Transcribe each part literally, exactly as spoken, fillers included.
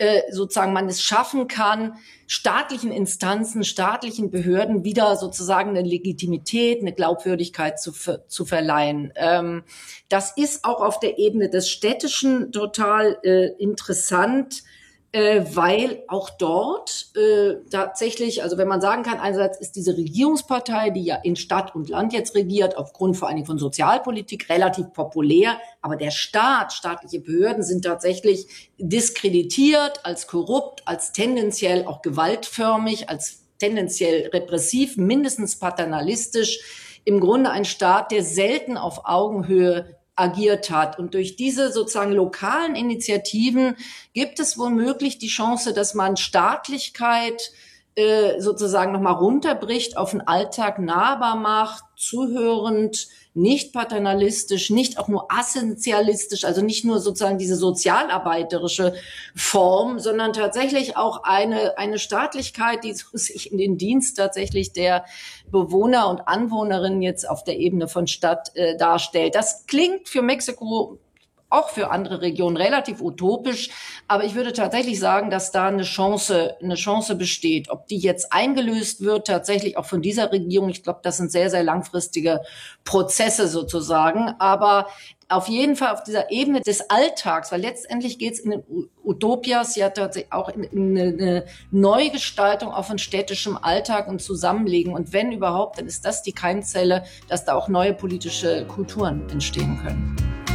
äh, sozusagen man es schaffen kann, staatlichen Instanzen, staatlichen Behörden wieder sozusagen eine Legitimität, eine Glaubwürdigkeit zu, zu verleihen. Ähm, das ist auch auf der Ebene des Städtischen total äh, interessant, äh, weil auch dort äh, tatsächlich, also wenn man sagen kann, einerseits ist diese Regierungspartei, die ja in Stadt und Land jetzt regiert, aufgrund vor allen Dingen von Sozialpolitik relativ populär, aber der Staat, staatliche Behörden sind tatsächlich diskreditiert als korrupt, als tendenziell auch gewaltförmig, als tendenziell repressiv, mindestens paternalistisch. Im Grunde ein Staat, der selten auf Augenhöhe agiert hat. Und durch diese sozusagen lokalen Initiativen gibt es womöglich die Chance, dass man Staatlichkeit äh, sozusagen nochmal runterbricht, auf den Alltag nahbar macht, zuhörend, nicht paternalistisch, nicht auch nur essentialistisch, also nicht nur sozusagen diese sozialarbeiterische Form, sondern tatsächlich auch eine, eine Staatlichkeit, die sich in den Dienst tatsächlich der Bewohner und Anwohnerinnen jetzt auf der Ebene von Stadt äh, darstellt. Das klingt für Mexiko, auch für andere Regionen, relativ utopisch. Aber ich würde tatsächlich sagen, dass da eine Chance, eine Chance besteht. Ob die jetzt eingelöst wird, tatsächlich auch von dieser Regierung. Ich glaube, das sind sehr, sehr langfristige Prozesse sozusagen. Aber auf jeden Fall auf dieser Ebene des Alltags, weil letztendlich geht es in den Utopias ja tatsächlich auch in, in eine Neugestaltung auch von städtischem Alltag und Zusammenlegen. Und wenn überhaupt, dann ist das die Keimzelle, dass da auch neue politische Kulturen entstehen können.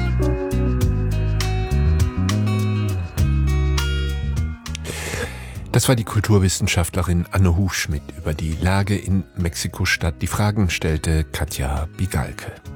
Das war die Kulturwissenschaftlerin Anne Hufschmidt über die Lage in Mexiko-Stadt. Die Fragen stellte Katja Bigalke.